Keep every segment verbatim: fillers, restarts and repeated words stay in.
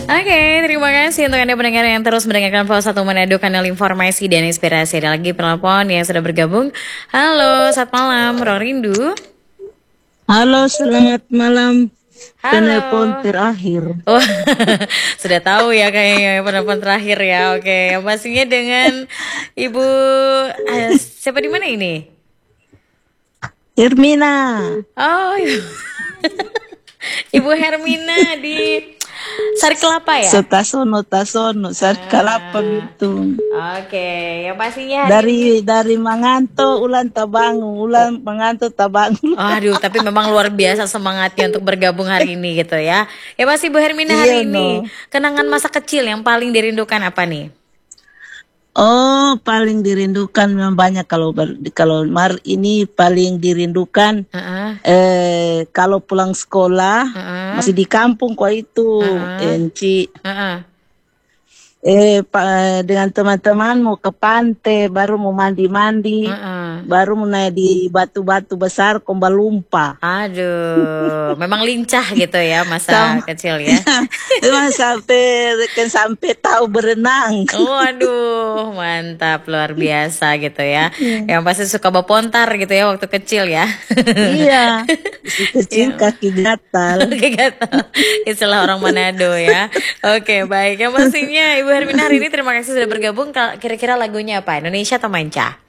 Oke, terima kasih untuk Anda pendengar yang terus mendengarkan Pulsa satu Manado, kanal informasi dan inspirasi. Ada lagi penelpon yang sudah bergabung. Halo, selamat malam, Ruang Rindu. Halo, selamat malam. Halo. Penelpon terakhir. Oh, sudah tahu ya kayaknya penelpon terakhir ya. Oke, yang pastinya dengan Ibu eh, siapa di mana ini? Hermina. Oh, Ibu, Ibu Hermina di Sari Kelapa ya? Setasono tasono Sari Kelapa Bitung. Oke, yang pastinya hari Dari ini. dari Manganto ulan tabangun, ulan Manganto tabangun. Aduh, tapi memang luar biasa semangatnya untuk bergabung hari ini gitu ya. Ya pasti Bu Hermina hari Iya, ini no. kenangan masa kecil yang paling dirindukan apa nih? Oh, paling dirindukan memang banyak kalau ber- kalau mar ini paling dirindukan Heeh. eh kalau pulang sekolah Heeh. masih di kampung kok itu Heeh. Enci. Heeh. Eh, pa, dengan teman-teman mau ke pantai, baru mau mandi-mandi, Heeh. baru mau naik di batu-batu besar, kombalumpa. Aduh, memang lincah gitu ya masa Sam kecil ya. Emang sampai kan sampai tahu berenang. Waduh, mantap luar biasa gitu ya. Iya. Yang pasti suka berpontar gitu ya waktu kecil ya. Iya, si kecil Iya. kaki gatal. Oke, gatal. Istilah orang Manado ya. Oke, baik. Yang pastinya Ibu Hermina hari ini terima kasih sudah bergabung. Ka- Kira-kira lagunya apa? Indonesia atau manca?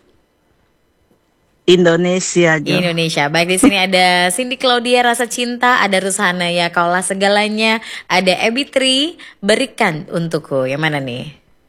Indonesia, Jo. Indonesia. Baik, di sini ada Cindy Claudia Rasa Cinta, ada Rusana Ya Kaulah Segalanya, ada Ebi Tri Berikan Untukku. Yang mana nih?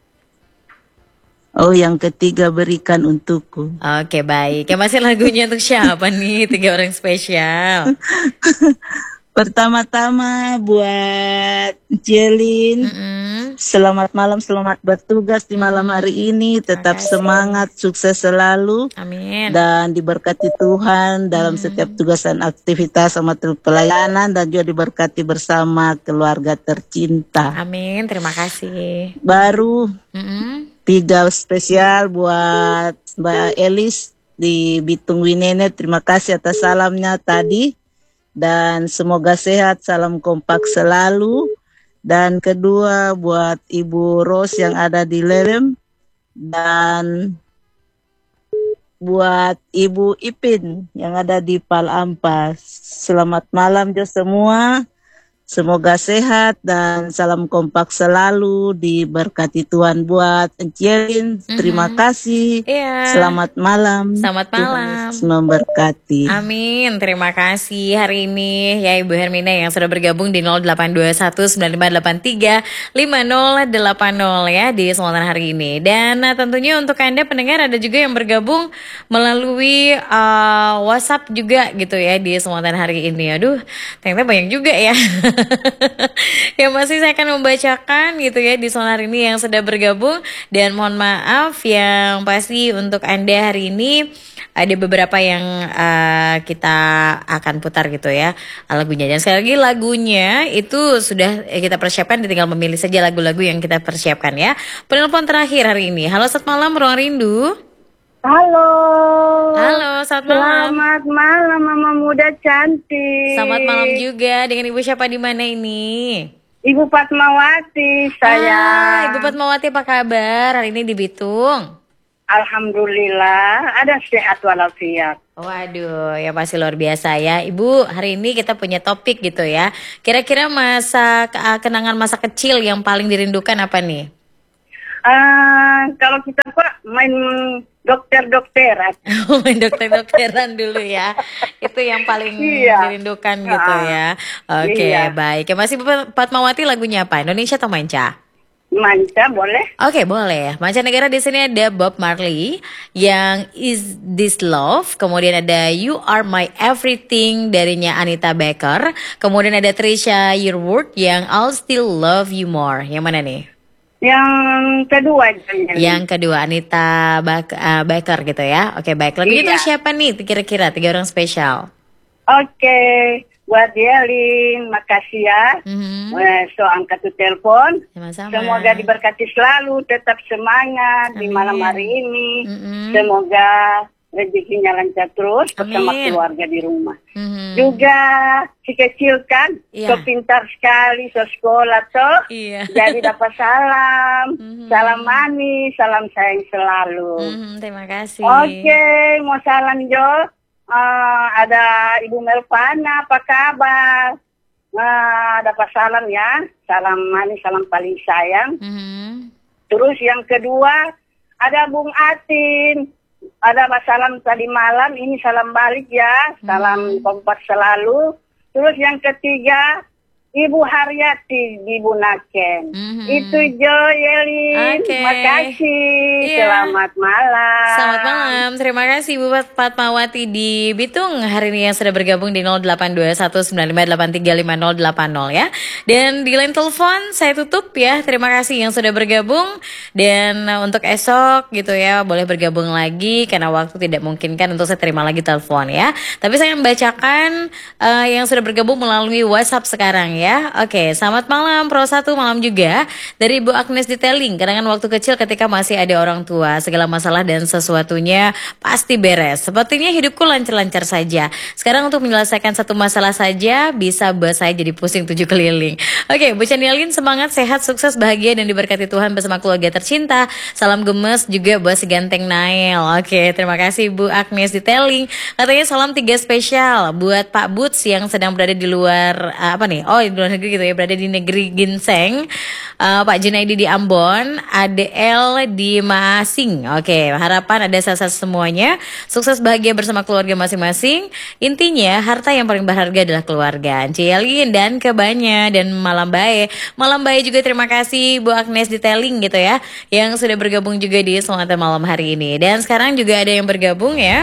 Oh, yang ketiga Berikan Untukku. Oke, baik. Yang masih lagunya untuk siapa nih? Tiga orang spesial. Pertama-tama buat Jelin. Mm-mm. Selamat malam, selamat bertugas di malam hari ini. Tetap Makasih. semangat, sukses selalu. Amin. Dan diberkati Tuhan dalam Hmm. setiap tugas dan aktivitas sama pelayanan. Dan juga diberkati bersama keluarga tercinta. Amin. Terima kasih. Baru Mm-mm. tiga spesial buat Mbak Elis di Bitung Winene. Terima kasih atas salamnya tadi. Dan semoga sehat, salam kompak selalu. Dan kedua buat Ibu Ros yang ada di Lelem. Dan buat Ibu Ipin yang ada di Palampas. Selamat malam Jo semua. Semoga sehat dan salam kompak selalu, diberkati Tuhan buat Encielin. Terima Mhm. kasih. Iya. Selamat malam. Selamat malam. Tuhan memberkati. Amin, terima kasih hari ini ya Ibu Hermina yang sudah bergabung di nol delapan dua satu sembilan lima delapan tiga lima nol delapan nol ya di kesempatan hari ini. Dan nah, tentunya untuk Anda pendengar ada juga yang bergabung melalui uh, WhatsApp juga gitu ya di kesempatan hari ini. Aduh, ternyata banyak juga ya. Yang masih saya akan membacakan gitu ya di kesempatan hari ini yang sudah bergabung. Dan mohon maaf yang pasti untuk Anda hari ini ada beberapa yang uh, kita akan putar gitu ya lagunya. Dan sekali lagi lagunya itu sudah eh, kita persiapkan, tinggal memilih saja lagu-lagu yang kita persiapkan ya. Penelpon terakhir hari ini. Halo, selamat malam Ruang Rindu. Halo. Halo, selamat malam. Selamat malam Mama Muda Cantik. Selamat malam juga. Dengan Ibu siapa di mana ini? Ibu Fatmawati saya. Ah, Ibu Fatmawati apa kabar hari ini di Bitung? Alhamdulillah ada sehat walafiat. Waduh, ya pasti luar biasa ya. Ibu, hari ini kita punya topik gitu ya. Kira-kira masa kenangan masa kecil yang paling dirindukan apa nih? Uh, kalau kita Pak main dokter-dokteran. Main dokter-dokteran dulu ya. Itu yang paling Iya. dirindukan gitu ya. Oke, Iya. baik. Ya, masih Fatmawati lagunya apa? Indonesia atau manca? Manca boleh? Oke, boleh. Mancanegara di sini ada Bob Marley yang Is This Love, kemudian ada You Are My Everything darinya Anita Baker, kemudian ada Trisha Yearwood yang I'll Still Love You More. Yang mana nih? Yang kedua jangan. Yang kedua Anita Bak- uh, Baker gitu ya. Oke, baik. Lagunya Iya. itu siapa nih kira-kira tiga orang spesial? Oke, buat Yelin, makasih ya. Mhm. Eh, so angkat tuh telepon. Sama-sama. Semoga diberkati selalu, tetap semangat di Amin. malam hari ini. Mm-mm. Semoga rezekinya lancar terus bersama Amin. keluarga di rumah. Mhm. Juga si kecil kan, Iya. so pintar sekali, so sekolah toh. Iya. Jadi dapat salam, Mhm. salam manis, salam sayang selalu. Mhm, terima kasih. Oke, mau salam Jo. Eh, ada Ibu Melvana, apa kabar? Eh, dapat salam ya, salam manis, salam paling sayang. Mhm. Terus yang kedua ada Bung Atin, ada salam tadi malam, ini salam balik ya, salam kompak selalu. Terus yang ketiga Ibu Haryati di Bunaken. Mhm. Itu Jo Yelin, Oke. makasih. Iya. Selamat malam. Selamat malam, terima kasih Bu Fatmawati di Bitung hari ini yang sudah bergabung di nol delapan dua satu sembilan lima delapan tiga lima nol delapan nol ya. Dan di line telepon saya tutup ya, terima kasih yang sudah bergabung. Dan uh, untuk esok gitu ya, boleh bergabung lagi karena waktu tidak memungkinkan untuk saya terima lagi telepon ya. Tapi saya membacakan uh, yang sudah bergabung melalui WhatsApp sekarang ya. Oke, selamat malam Pro satu, malam juga dari Bu Agnes Detailing. Kenangan waktu kecil ketika masih ada orang tua, segala masalah dan sesuatunya pasti beres. Sepertinya hidupku lancar-lancar saja. Sekarang untuk menyelesaikan satu masalah saja bisa buat saya jadi pusing tujuh keliling. Oke, Bu Chanialin semangat, sehat, sukses, bahagia dan diberkati Tuhan bersama keluarga tercinta. Salam gemes juga buat si ganteng Nail. Oke, terima kasih Bu Agnes Detailing. Katanya salam tiga spesial buat Pak Boots yang sedang berada di luar uh, apa nih? Oh, di luar negeri gitu ya, berada di negeri ginseng. Uh, Pak Junaidi di Ambon, A D L di Masing. Oke, harapan ada sasa semuanya. Sukses bahagia bersama keluarga masing-masing. Intinya harta yang paling berharga adalah keluarga. Cielin dan kebanya dan malam baik. Malam baik juga terima kasih Bu Agnes Detailing gitu ya, yang sudah bergabung juga di Semangat Malam hari ini. Dan sekarang juga ada yang bergabung ya.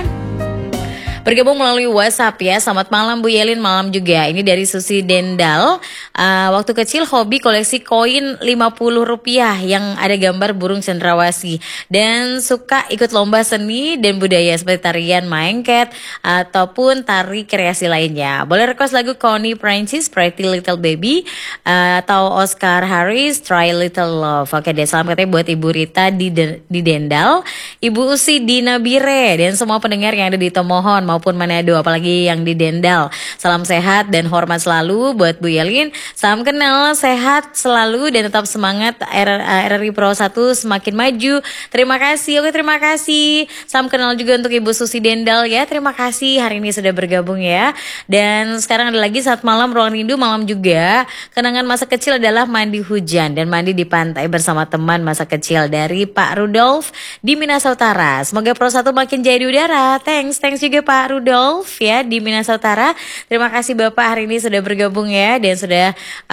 Bergabung melalui WhatsApp ya. Selamat malam Bu Yelin, malam juga. Ini dari Susi Dendal. Uh, waktu kecil hobi koleksi koin lima puluh rupiah yang ada gambar burung cendrawasih. Dan suka ikut lomba seni dan budaya seperti tarian maengket ataupun tari kreasi lainnya. Boleh request lagu Connie Francis, Pretty Little Baby, uh, atau Oscar Harris, Try Little Love. Oke deh, salam katanya buat Ibu Rita di, di Dendal, Ibu Usi di Nabire, dan semua pendengar yang ada di Tomohon maupun Manado, apalagi yang di Dendal. Salam sehat dan hormat selalu buat Bu Yelin. Salam kenal, sehat selalu dan tetap semangat. R R I Pro satu semakin maju. Terima kasih. Oke, terima kasih. Salam kenal juga untuk Ibu Susi Dendal ya. Terima kasih hari ini sudah bergabung ya. Dan sekarang ada lagi saat malam ruang rindu malam juga. Kenangan masa kecil adalah mandi hujan dan mandi di pantai bersama teman masa kecil dari Pak Rudolf di Minahasa Utara. Semoga Pro satu makin jaya di udara. Thanks, thanks juga Pak Rudolf ya di Minahasa Utara. Terima kasih Bapak hari ini sudah bergabung ya dan sudah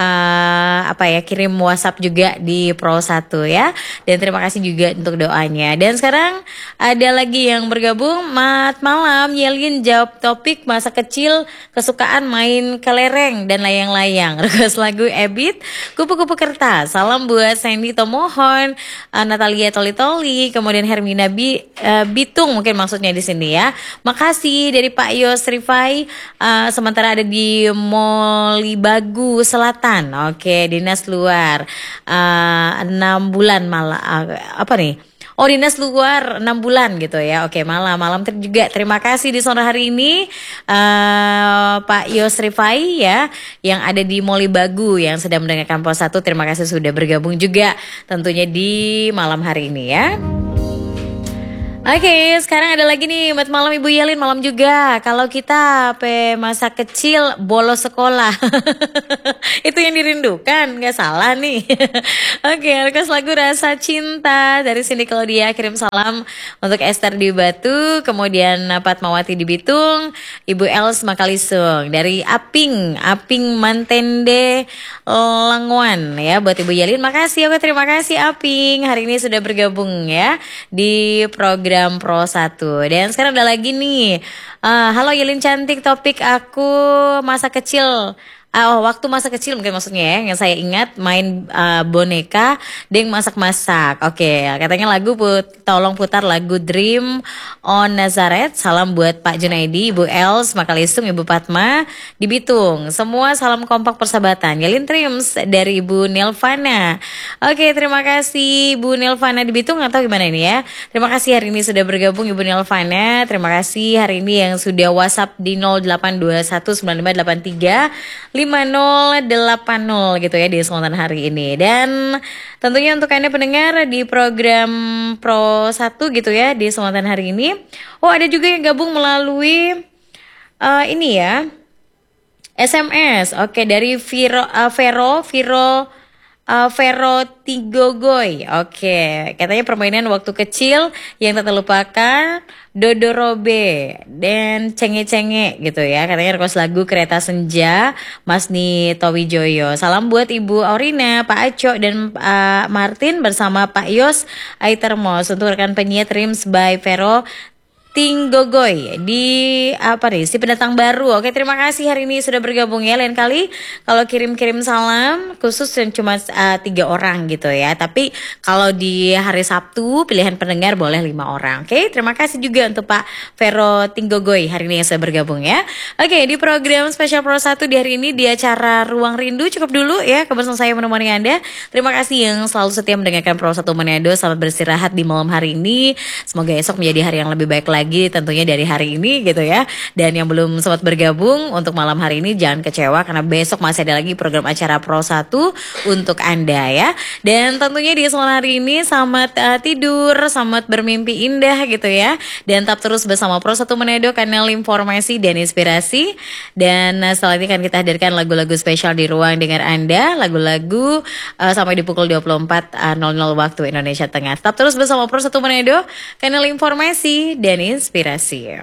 uh, apa ya kirim WhatsApp juga di Pro satu ya. Dan terima kasih juga untuk doanya. Dan sekarang ada lagi yang bergabung. Mat malam Yelin, jawab topik masa kecil kesukaan main kelereng dan layang-layang. Request lagu Ebit, Kupu-kupu Kertas. Salam buat Sandy Tomohon, uh, Natalia Toli-Toli, kemudian Hermina Bi, uh, Bitung mungkin maksudnya di sini ya. Makasih dari Pak Yos Rifai, uh, sementara ada di Molibagu Selatan. Oke, dinas luar uh, enam bulan malah uh, apa nih? Oh, dinas luar enam bulan gitu ya. Oke, malam malam ter juga. Terima kasih di sore hari ini uh, Pak Yos Rifai ya yang ada di Molibagu yang sedang mendengarkan Pos satu. Terima kasih sudah bergabung juga tentunya di malam hari ini ya. Oke, sekarang ada lagi nih buat malam Ibu Yelin, malam juga. Kalau kita pe masa kecil bolos sekolah, itu yang dirindukan, nggak salah nih. Oke, request lagu Rasa Cinta dari Cindy Claudia, kirim salam untuk Esther di Batu, kemudian Fatmawati di Bitung, Ibu Els Makalisung dari Aping, Aping Mantende Langwan ya buat Ibu Yelin. Makasih, oke terima kasih Aping hari ini sudah bergabung ya di program Pro satu. Dan sekarang ada lagi nih. Uh, halo Yelin cantik, topik aku masa kecil Ah, oh, waktu masa kecil mungkin maksudnya ya, yang saya ingat main uh, boneka, deng masak-masak. Oke, katanya lagu put, tolong putar lagu Dream on Nazareth. Salam buat Pak Junaidi, Ibu Els, Makalistung, Ibu Fatma di Bitung. Semua salam kompak persahabatan. Yelin Trims dari Ibu Nilvana. Oke, terima kasih Ibu Nilvana di Bitung. Nggak tahu gimana ini ya. Terima kasih hari ini sudah bergabung Ibu Nilvana. Terima kasih hari ini yang sudah WhatsApp di nol delapan dua satu sembilan lima delapan tiga lima nol delapan nol gitu ya di kesempatan hari ini. Dan tentunya untuk Anda pendengar di program Pro satu gitu ya di kesempatan hari ini. Oh, ada juga yang gabung melalui uh, ini ya S M S. Oke, dari Viro uh, Vero Viro Uh, Vero Tigogoy. Oke, katanya permainan waktu kecil yang tak terlupakan, Dodorobe dan Cenge-Cenge gitu ya. Katanya request lagu Kereta Senja, Mas Nito Wijoyo. Salam buat Ibu Aurina, Pak Aco dan uh, Martin bersama Pak Yos Aitermos untuk rekan penyiar Rims by Vero Tinggogoy di apa nih si pendatang baru. Oke, terima kasih hari ini sudah bergabung ya. Lain kali kalau kirim-kirim salam khusus yang cuma uh, tiga orang gitu ya. Tapi kalau di hari Sabtu pilihan pendengar boleh lima orang. Oke, terima kasih juga untuk Pak Vero Tinggogoy hari ini yang sudah bergabung ya. Oke, di program spesial Pro satu di hari ini di acara Ruang Rindu cukup dulu ya kebersama saya menemani Anda. Terima kasih yang selalu setia mendengarkan Pro satu Manado. Selamat beristirahat di malam hari ini. Semoga esok menjadi hari yang lebih baik lagi. Lagi tentunya dari hari ini gitu ya. Dan yang belum sempat bergabung untuk malam hari ini jangan kecewa karena besok masih ada lagi program acara Pro satu untuk Anda ya. Dan tentunya di sore hari ini selamat uh, tidur, selamat bermimpi indah gitu ya. Dan tetap terus bersama Pro satu Manado, kanal informasi dan inspirasi. Dan uh, setelah ini akan kita hadirkan lagu-lagu spesial di ruang dengar Anda, lagu-lagu uh, sampai di pukul dua puluh empat nol nol waktu Indonesia Tengah. Tetap terus bersama Pro satu Manado, kanal informasi dan inspirasi.